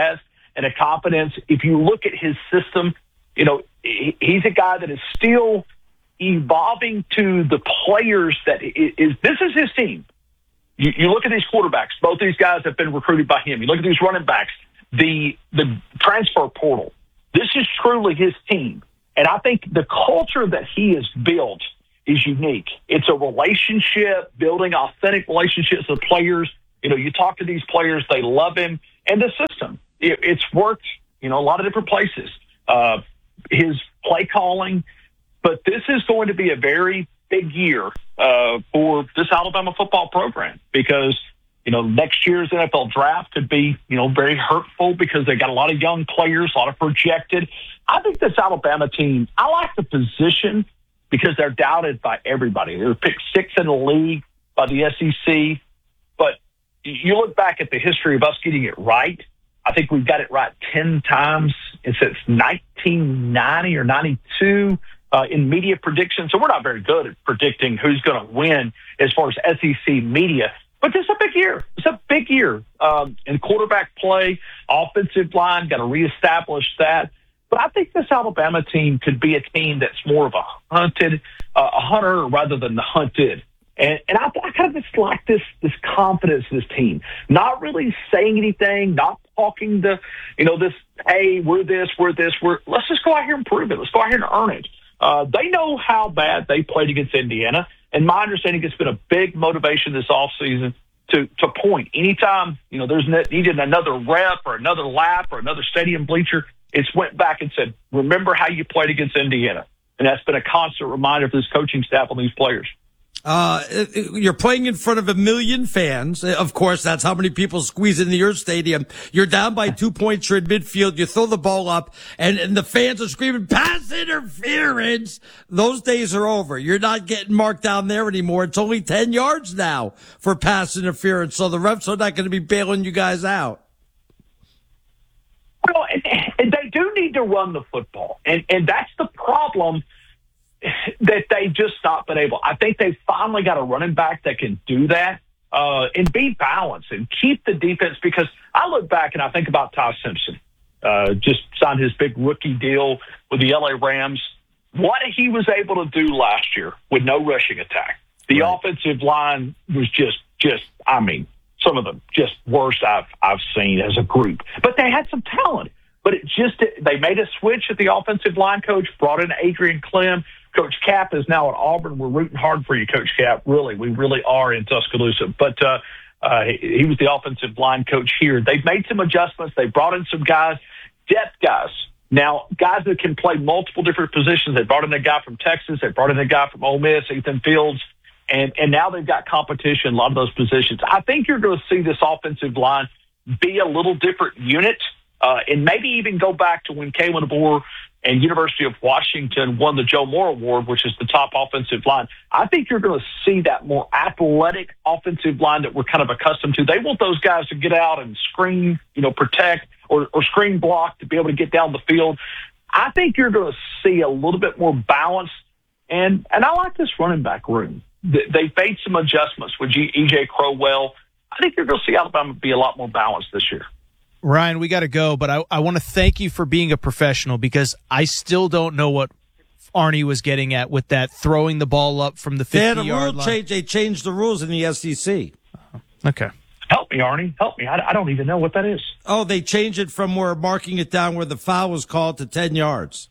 and a confidence. If you look at his system, you know, he, he's a guy that is still evolving to the players that is, is this is his team. You, you look at these quarterbacks, both these guys have been recruited by him. You look at these running backs, the the transfer portal. This is truly his team. And I think the culture that he has built is unique. It's a relationship, building authentic relationships with players. You know, you talk to these players, they love him. And the system, it, it's worked, you know, a lot of different places. Uh, his play calling. But this is going to be a very big year uh, for this Alabama football program because, you know, next year's N F L draft could be, you know, very hurtful because they got a lot of young players, a lot of projected. I think this Alabama team, I like the position because they're doubted by everybody. They were picked sixth in the league by the S E C. But you look back at the history of us getting it right. I think we've got it right ten times since nineteen ninety or ninety-two. Uh, in media predictions. So we're not very good at predicting who's going to win as far as S E C media. But this is a big year. It's a big year um, in quarterback play, offensive line, got to reestablish that. But I think this Alabama team could be a team that's more of a hunted, uh, a hunter rather than the hunted. And, and I, I kind of just like this this confidence in this team. Not really saying anything, not talking the, you know, this, hey, we're this, we're this, we're, let's just go out here and prove it. Let's go out here and earn it. Uh, they know how bad they played against Indiana, and my understanding it's been a big motivation this offseason to to point. Anytime, you know, there's needed another rep or another lap or another stadium bleacher, it's went back and said, remember how you played against Indiana. And that's been a constant reminder for this coaching staff and these players. Uh, you're playing in front of a million fans. Of course, that's how many people squeeze into your stadium. You're down by two points. You're in midfield. You throw the ball up and, and the fans are screaming, pass interference. Those days are over. You're not getting marked down there anymore. It's only ten yards now for pass interference. So the refs are not going to be bailing you guys out. Well, and, and they do need to run the football. And, and that's the problem that they just not been able. I think they finally got a running back that can do that uh, and be balanced and keep the defense. Because I look back and I think about Ty Simpson, uh, just signed his big rookie deal with the L A Rams. What he was able to do last year with no rushing attack. The right. offensive line was just, just, I mean, some of the just worst I've I've seen as a group. But they had some talent. But it just, they made a switch at the offensive line coach, brought in Adrian Clem. Coach Cap is now at Auburn. We're rooting hard for you, Coach Cap. Really, we really are in Tuscaloosa. But uh, uh, he, he was the offensive line coach here. They've made some adjustments. They brought in some guys, depth guys. Now, guys that can play multiple different positions. They brought in a guy from Texas. They brought in a guy from Ole Miss, Ethan Fields. And, and now they've got competition in a lot of those positions. I think you're going to see this offensive line be a little different unit uh, and maybe even go back to when Kalen DeBoer and University of Washington won the Joe Moore Award, which is the top offensive line. I think you're going to see that more athletic offensive line that we're kind of accustomed to. They want those guys to get out and screen, you know, protect or, or screen block to be able to get down the field. I think you're going to see a little bit more balance. And, and I like this running back room. They've made some adjustments with E J Crowell. I think you're going to see Alabama be a lot more balanced this year. Ryan, we got to go, but I, I want to thank you for being a professional because I still don't know what Arnie was getting at with that throwing the ball up from the fifty-yard line. They had a rule change. They changed the rules in the S E C. Okay. Help me, Arnie. Help me. I, I don't even know what that is. Oh, they changed it from where marking it down where the foul was called to ten yards.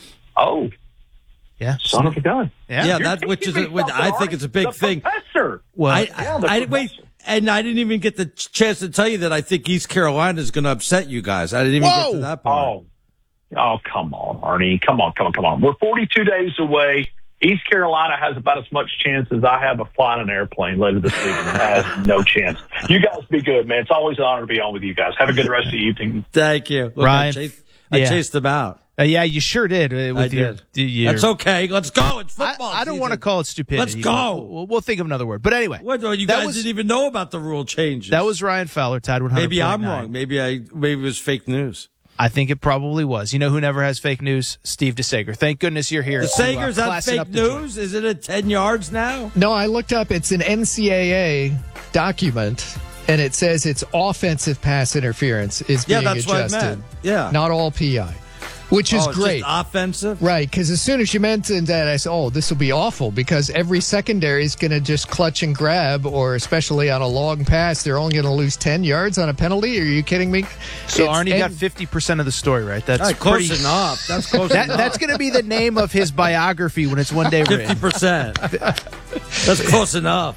Oh. Yeah. Son of a gun. Yeah, yeah that which is a, which I think it's a big the thing. Professor. Well, I, yeah, I, I wait. And I didn't even get the chance to tell you that I think East Carolina is going to upset you guys. I didn't even Whoa. get to that part. Oh. oh, come on, Arnie. Come on, come on, come on. We're forty-two days away. East Carolina has about as much chance as I have of flying an airplane later this season. It has no chance. You guys be good, man. It's always an honor to be on with you guys. Have a good rest of the evening. Thank you. Look, Ryan. I chased, I yeah. chased them out. Uh, yeah, you sure did. Uh, with I your, did. Your, That's okay. Let's go. It's football. I, I don't season. want to call it stupidity. Let's go. We'll, we'll think of another word. But anyway. What, you that guys was, didn't even know about the rule changes. That was Ryan Fowler, Tide one hundred. Maybe I'm wrong. Maybe I maybe it was fake news. I think it probably was. You know who never has fake news? Steve DeSager. Thank goodness you're here. DeSager's uh, have fake news? Is it at ten yards now? No, I looked up. It's an N C double A document. and it says it's offensive pass interference is Yeah, being that's what I adjusted. meant. Yeah. Not all P I. Which is Oh, it's great. just offensive? Right, because as soon as you mentioned that, I said, oh, this will be awful because every secondary is going to just clutch and grab, or especially on a long pass, they're only going to lose ten yards on a penalty. Are you kidding me? So It's- Arnie and- got fifty percent of the story right. That's All right, close pretty, enough. That's close that, enough. That's going to be the name of his biography when it's one day written. fifty percent. That's close enough.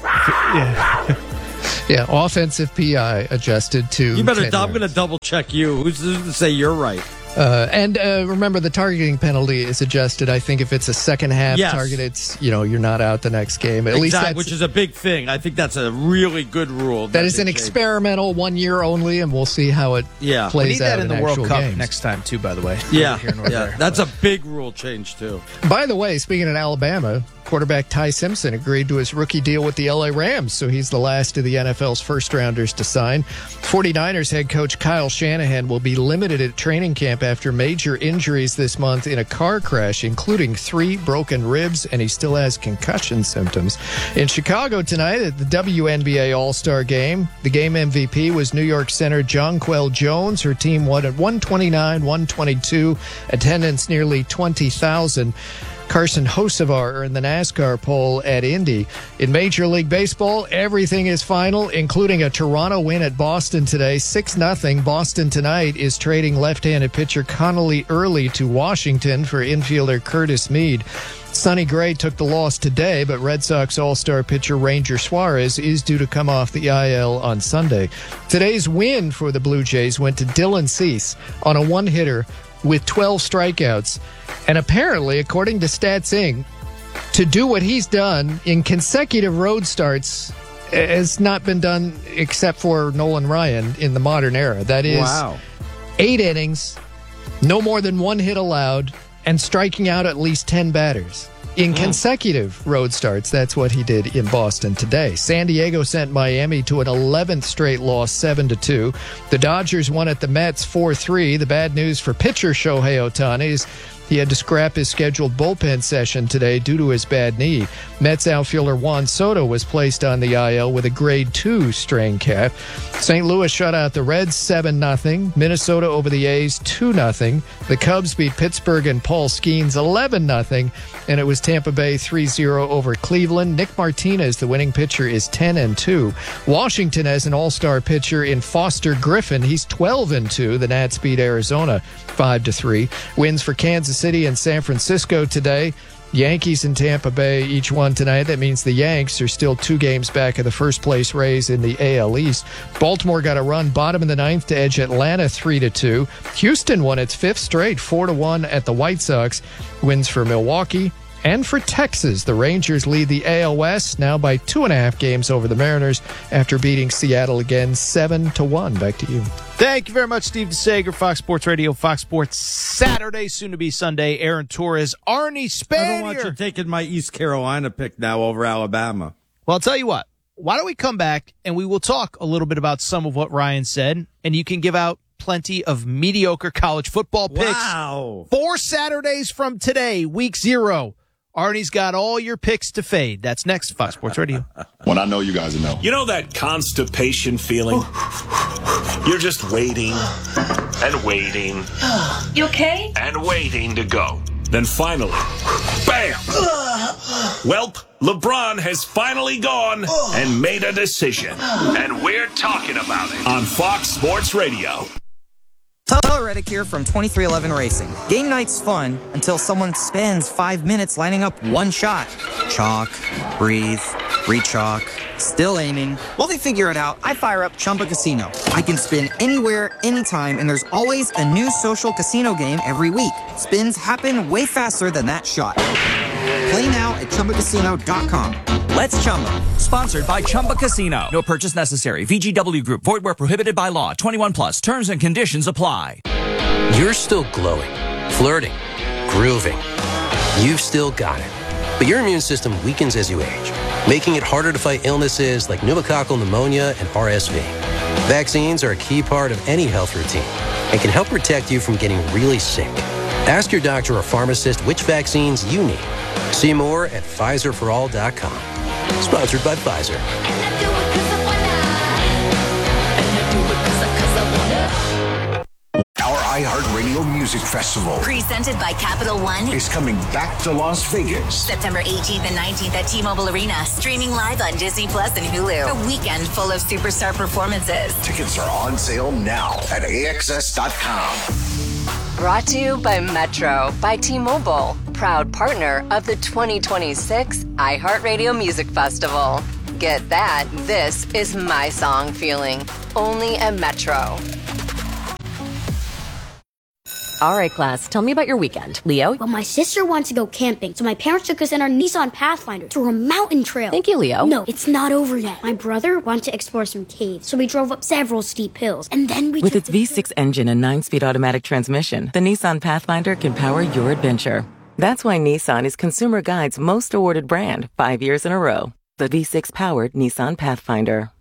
Yeah. Yeah, offensive P I adjusted to You better. ten I'm yards. going to double check you. Who's, who's to say you're right? Uh, and uh, remember, the targeting penalty is adjusted. I think if it's a second half Yes. target, it's, you know, you're not out the next game. At least Exactly, that's, which is a big thing. I think that's a really good rule. that is they an changed. experimental, one year only, and we'll see how it Yeah. We plays need that out in the actual World Cup games. next time, too, by the way. Yeah, Neither here nor yeah. there. That's a big rule change too. By the way, speaking of Alabama, quarterback Ty Simpson agreed to his rookie deal with the L A Rams, so he's the last of the N F L's first-rounders to sign. forty-niners head coach Kyle Shanahan will be limited at training camp after major injuries this month in a car crash, including three broken ribs, and he still has concussion symptoms. In Chicago tonight at the W N B A All-Star Game, the game M V P was New York center Jonquel Jones. Her team won at one twenty-nine one twenty-two, attendance nearly twenty thousand. Carson Hocevar earned the NASCAR pole at Indy. In Major League Baseball, everything is final, including a Toronto win at Boston today, six nothing. Boston tonight is trading left-handed pitcher Connolly Early to Washington for infielder Curtis Mead. Sonny Gray took the loss today, but Red Sox All-Star pitcher Ranger Suarez is due to come off the I L on Sunday. Today's win for the Blue Jays went to Dylan Cease on a one-hitter with twelve strikeouts. And apparently, according to Stats Incorporated, to do what he's done in consecutive road starts has not been done except for Nolan Ryan in the modern era. That is Wow. eight innings, no more than one hit allowed, and striking out at least ten batters. In consecutive road starts, that's what he did in Boston today. San Diego sent Miami to an eleventh straight loss, seven to two. The Dodgers won at the Mets four three. The bad news for pitcher Shohei Ohtani is he had to scrap his scheduled bullpen session today due to his bad knee. Mets outfielder Juan Soto was placed on the I L with a grade two strain calf. Saint Louis shut out the Reds seven nothing. Minnesota over the A's two nothing. The Cubs beat Pittsburgh and Paul Skeens eleven nothing. And it was Tampa Bay three zero over Cleveland. Nick Martinez, the winning pitcher, is ten and two. Washington has an all-star pitcher in Foster Griffin. He's twelve and two. The Nats beat Arizona five to three. Wins for Kansas City and San Francisco today. Yankees and Tampa Bay each won tonight. That means the Yanks are still two games back of the first place Rays in the A L East. Baltimore got a run bottom of the ninth to edge Atlanta three to two. Houston won its fifth straight four to one at the White Sox. Wins for Milwaukee and for Texas. The Rangers lead the A L West now by two and a half games over the Mariners after beating Seattle again seven to one. Back to you. Thank you very much, Steve DeSager, Fox Sports Radio, Fox Sports Saturday, soon to be Sunday. Aaron Torres, Arnie Spanier. I don't want you taking my East Carolina pick now over Alabama. Well, I'll tell you what. Why don't we come back and we will talk a little bit about some of what Ryan said, and you can give out plenty of mediocre college football picks. Wow. Four Saturdays from today, week zero. Arnie's got all your picks to fade. That's next, Fox Sports Radio. When I know you guys know. You know that constipation feeling? You're just waiting and waiting You okay? and waiting to go. Then finally, bam! Welp, LeBron has finally gone and made a decision. And we're talking about it on Fox Sports Radio. Tyler Reddick here from twenty-three eleven Racing. Game night's fun until someone spends five minutes lining up one shot. Chalk, breathe, re-chalk, still aiming. While they figure it out, I fire up Chumba Casino. I can spin anywhere, anytime, and there's always a new social casino game every week. Spins happen way faster than that shot. Play now at Chumba Casino dot com. Let's Chumba. Sponsored by Chumba Casino. No purchase necessary. V G W Group. Void where prohibited by law. twenty-one plus. Terms and conditions apply. You're still glowing, flirting, grooving. You've still got it. But your immune system weakens as you age, making it harder to fight illnesses like pneumococcal pneumonia and R S V. Vaccines are a key part of any health routine and can help protect you from getting really sick. Ask your doctor or pharmacist which vaccines you need. See more at Pfizer for all dot com. Sponsored by Pfizer. iHeartRadio Music Festival Presented by Capital One. is coming back to Las Vegas. September eighteenth and nineteenth at T-Mobile Arena. Streaming live on Disney Plus and Hulu. A weekend full of superstar performances. Tickets are on sale now at A X S dot com. Brought to you by Metro by T-Mobile, proud partner of the twenty twenty-six iHeartRadio Music Festival. Get that, this is my song feeling, only at Metro. All right, class, tell me about your weekend. Leo? Well, my sister wants to go camping, so my parents took us in our Nissan Pathfinder through a mountain trail. Thank you, Leo. No, it's not over yet. My brother wanted to explore some caves, so we drove up several steep hills, and then we With took its V six engine and nine-speed automatic transmission, the Nissan Pathfinder can power your adventure. That's why Nissan is Consumer Guide's most awarded brand, five years in a row. The V six-powered Nissan Pathfinder.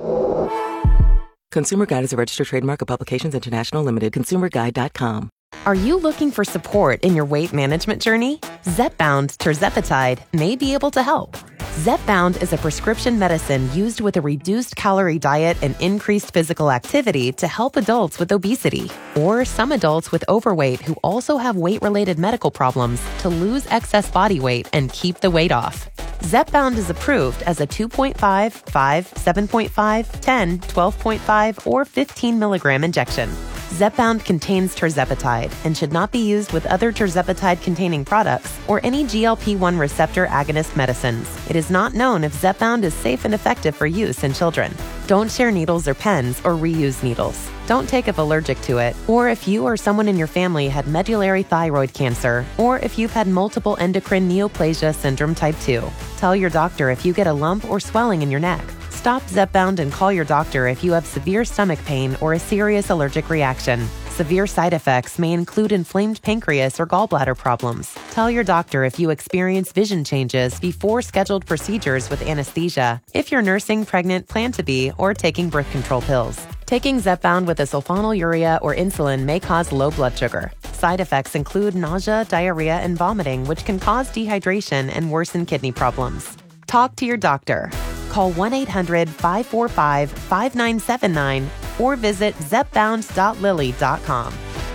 Consumer Guide is a registered trademark of Publications International Limited. consumer guide dot com. Are you looking for support in your weight management journey? Zepbound tirzepatide may be able to help. Zepbound is a prescription medicine used with a reduced calorie diet and increased physical activity to help adults with obesity or some adults with overweight who also have weight-related medical problems to lose excess body weight and keep the weight off. Zepbound is approved as a two point five, five, seven point five, ten, twelve point five, or fifteen milligram injection. Zepbound contains tirzepatide and should not be used with other tirzepatide-containing products or any G L P one receptor agonist medicines. It is not known if Zepbound is safe and effective for use in children. Don't share needles or pens or reuse needles. Don't take if allergic to it, or if you or someone in your family had medullary thyroid cancer, or if you've had multiple endocrine neoplasia syndrome type two. Tell your doctor if you get a lump or swelling in your neck. Stop Zepbound and call your doctor if you have severe stomach pain or a serious allergic reaction. Severe side effects may include inflamed pancreas or gallbladder problems. Tell your doctor if you experience vision changes before scheduled procedures with anesthesia, if you're nursing, pregnant, plan to be, or taking birth control pills. Taking Zepbound with a sulfonylurea or insulin may cause low blood sugar. Side effects include nausea, diarrhea, and vomiting, which can cause dehydration and worsen kidney problems. Talk to your doctor. Call one eight hundred, five four five, five nine seven nine or visit zepbound dot lilly dot com.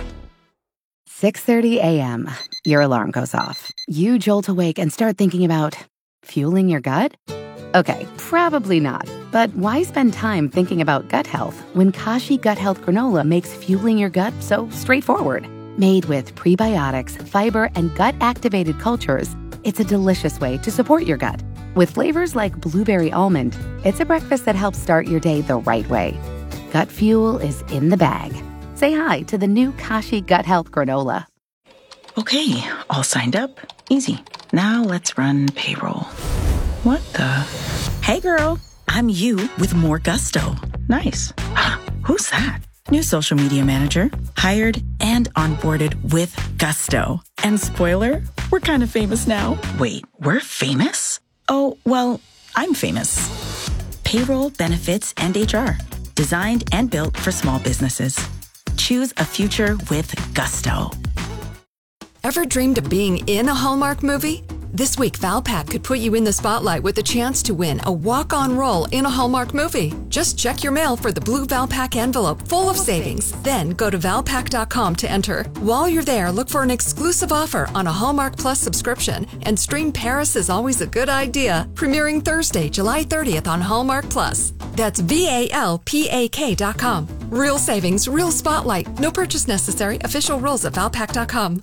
six thirty a.m. Your alarm goes off. You jolt awake and start thinking about fueling your gut? Okay, probably not. But why spend time thinking about gut health when Kashi Gut Health Granola makes fueling your gut so straightforward? Made with prebiotics, fiber, and gut-activated cultures, it's a delicious way to support your gut. With flavors like blueberry almond, it's a breakfast that helps start your day the right way. Gut fuel is in the bag. Say hi to the new Kashi Gut Health Granola. Okay, all signed up. Easy. Now let's run payroll. What the? Hey girl, I'm you with more gusto. Nice. Who's that? New social media manager, hired and onboarded with gusto. And spoiler, we're kind of famous now. Wait, we're famous? Oh, well, I'm famous. Payroll, benefits, and H R. Designed and built for small businesses. Choose a future with gusto. Ever dreamed of being in a Hallmark movie? This week, Valpak could put you in the spotlight with a chance to win a walk-on role in a Hallmark movie. Just check your mail for the blue Valpak envelope full of savings. Then go to valpak dot com to enter. While you're there, look for an exclusive offer on a Hallmark Plus subscription and stream Paris is Always a Good Idea, premiering Thursday, July thirtieth on Hallmark Plus. That's V A L P A K dot com. Real savings, real spotlight. No purchase necessary. Official rules at valpak dot com.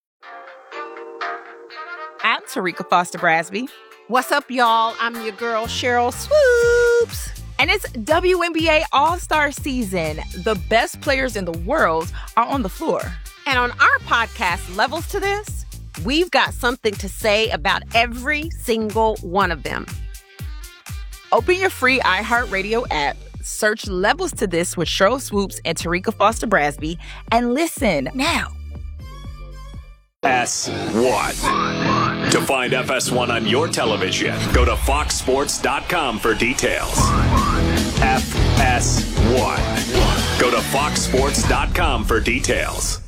I'm Tarika Foster Brasby. What's up, y'all? I'm your girl, Cheryl Swoops. And it's W N B A All-Star Season. The best players in the world are on the floor. And on our podcast, Levels to This, we've got something to say about every single one of them. Open your free iHeartRadio app, search Levels to This with Cheryl Swoops and Tarika Foster Brasby, and listen now. S one. To find F S one on your television, go to fox sports dot com for details. F S one. Go to fox sports dot com for details.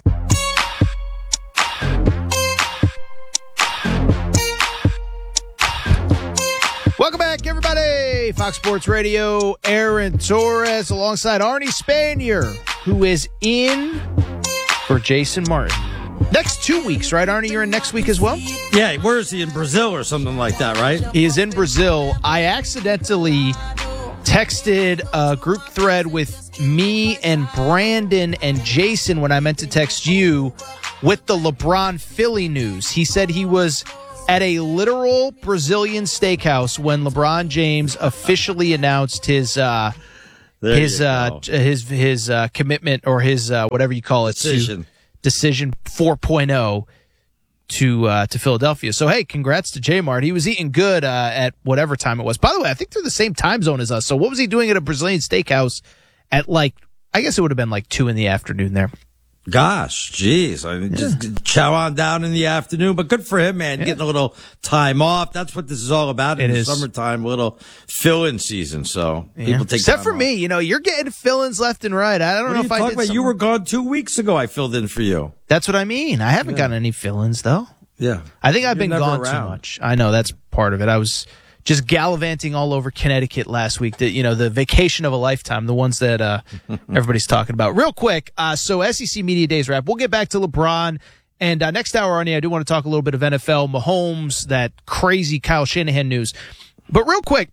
Welcome back, everybody. Fox Sports Radio, Aaron Torres alongside Arnie Spanier, who is in for Jason Martin. Next two weeks, right, Arnie? You're in next week as well? Yeah, where is he? In Brazil or something like that, right? He is in Brazil. I accidentally texted a group thread with me and Brandon and Jason when I meant to text you with the LeBron Philly news. He said he was at a literal Brazilian steakhouse when LeBron James officially announced his uh, his uh, his his uh, commitment or his uh, whatever you call it decision to, decision four point oh to uh, to Philadelphia. So hey, congrats to J-Mart. He was eating good uh, at whatever time it was. By the way, I think they're the same time zone as us. So what was he doing at a Brazilian steakhouse at like? I guess it would have been like two in the afternoon there. Gosh, geez. I mean, yeah. just chow on down in the afternoon, but good for him, man. Yeah. Getting a little time off. That's what this is all about in it the is. summertime, a little fill-in season. So yeah. people take Except for off. me, you know, you're getting fill-ins left and right. I don't what know are if you I talking did about? something. You were gone two weeks ago. I filled in for you. That's what I mean. I haven't Yeah. gotten any fill-ins though. Yeah. I think I've You're been never gone around. too much. I know that's part of it. I was just gallivanting all over Connecticut last week. The, you know, the vacation of a lifetime, the ones that uh, everybody's talking about. Real quick, uh, so S E C Media Days wrap. We'll get back to LeBron. And uh, next hour, Arnie, I do want to talk a little bit of N F L, Mahomes, that crazy Kyle Shanahan news. But real quick,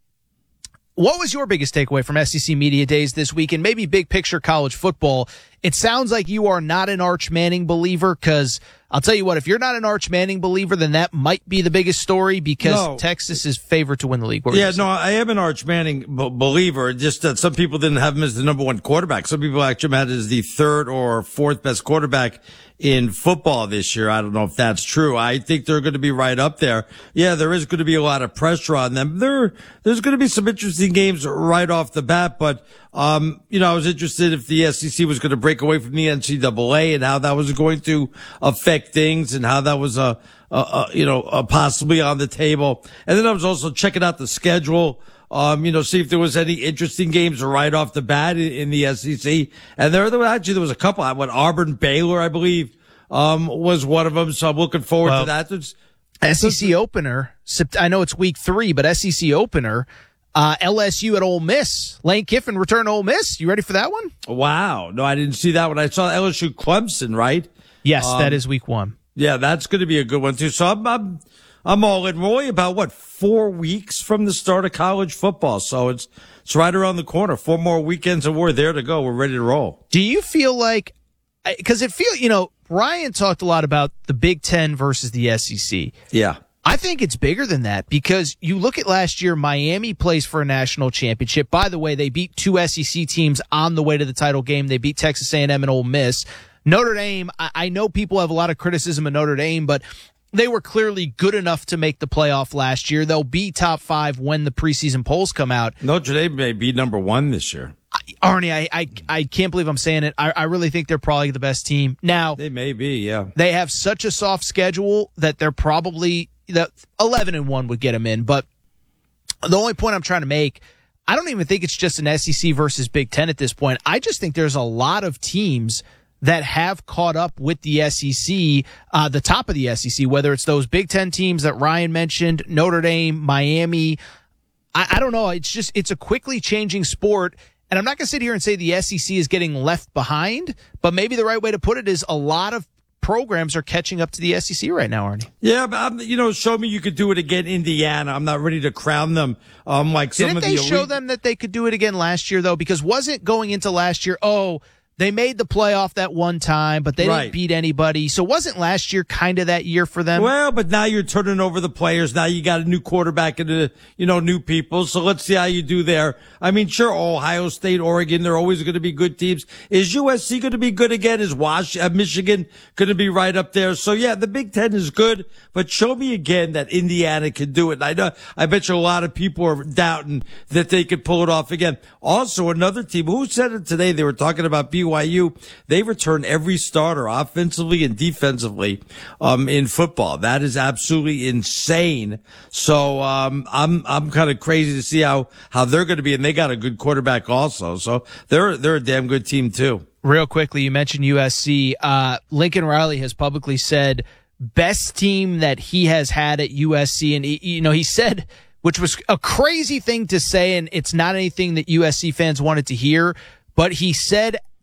what was your biggest takeaway from S E C Media Days this week and maybe big picture college football? It sounds like you are not an Arch Manning believer because I'll tell you what, if you're not an Arch Manning believer, then that might be the biggest story because No. Texas is favored to win the league. What were you Yeah, gonna say? no, I am an Arch Manning b- believer. Just that some people didn't have him as the number one quarterback. Some people actually had him as the third or fourth best quarterback in football this year. I don't know if that's true. I think they're going to be right up there. Yeah, there is going to be a lot of pressure on them. There, there's going to be some interesting games right off the bat, but, um, you know, I was interested if the S E C was going to break away from the N C double A and how that was going to affect things and how that was, a, a, a you know, a possibly on the table. And then I was also checking out the schedule. Um, you know, see if there was any interesting games right off the bat in, in the S E C. And there, there actually, there was a couple. I went Auburn, Baylor, I believe, um, was one of them. So I'm looking forward Well, to that. There's, S E C opener, Sept- I know it's week three, but S E C opener, uh, L S U at Ole Miss. Lane Kiffin return to Ole Miss. You ready for that one? Wow. No, I didn't see that one. I saw L S U Clemson, right? Yes, Um, that is week one. Yeah, that's going to be a good one too. So I'm, I'm, I'm all in. We're only about what, four weeks from the start of college football. So it's, it's right around the corner. Four more weekends and we're there to go. We're ready to roll. Do you feel like, because it feel, you know, Ryan talked a lot about the Big Ten versus the S E C. Yeah. I think it's bigger than that because you look at last year, Miami plays for a national championship. By the way, they beat two S E C teams on the way to the title game. They beat Texas A and M and Ole Miss. Notre Dame, I, I know people have a lot of criticism of Notre Dame, but they were clearly good enough to make the playoff last year. They'll be top five when the preseason polls come out. Notre Dame may be number one this year. Arnie, I, I, I can't believe I'm saying it. I, I really think they're probably the best team. Now, They may be, yeah. they have such a soft schedule that they're probably the eleven and one would get them in. But the only point I'm trying to make, I don't even think it's just an S E C versus Big Ten at this point. I just think there's a lot of teams that have caught up with the S E C, uh, the top of the S E C, whether it's those Big Ten teams that Ryan mentioned, Notre Dame, Miami. I, I don't know. It's just, it's a quickly changing sport. And I'm not going to sit here and say the S E C is getting left behind, but maybe the right way to put it is a lot of programs are catching up to the S E C right now, Arnie. Yeah, but um, you know, show me you could do it again, Indiana. I'm not ready to crown them. Um, like some Didn't of they the show elite- them that they could do it again last year, though? Because wasn't going into last year, oh, they made the playoff that one time, but they Right. didn't beat anybody. So wasn't last year kind of that year for them? Well, but now you're turning over the players. Now you got a new quarterback and, a, you know, new people. So let's see how you do there. I mean, sure, Ohio State, Oregon, they're always going to be good teams. Is U S C going to be good again? Is Wash, uh, Michigan going to be right up there? So yeah, the Big Ten is good, but show me again that Indiana can do it. And I know, I bet you a lot of people are doubting that they could pull it off again. Also, another team, who said it today? They were talking about B Y U. They return every starter offensively and defensively, um, in football. That is absolutely insane. So, um, I'm, I'm kind of crazy to see how, how they're going to be. And they got a good quarterback also. So they're, they're a damn good team too. Real quickly, you mentioned U S C. Uh, Lincoln Riley has publicly said best team that he has had at U S C. And, he, you know, he said, which was a crazy thing to say, and it's not anything that U S C fans wanted to hear, but he said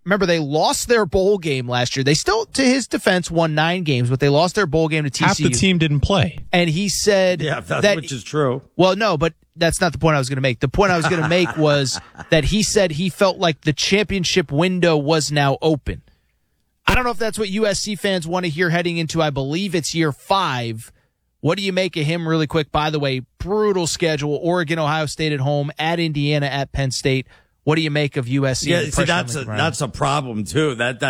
remember, they lost their bowl game last year. They still, to his defense, won nine games, but they lost their bowl game to T C U. Half the team didn't play. And he said Yeah, that's, that, which is true. Well, no, but that's not the point I was going to make. The point I was going to make was that he said he felt like the championship window was now open. I don't know if that's what U S C fans want to hear heading into, I believe it's year five. What do you make of him really quick? By the way, brutal schedule. Oregon, Ohio State at home, at Indiana, at Penn State. What do you make of U S C? Yeah, see, that's a, that's a problem, too. That, that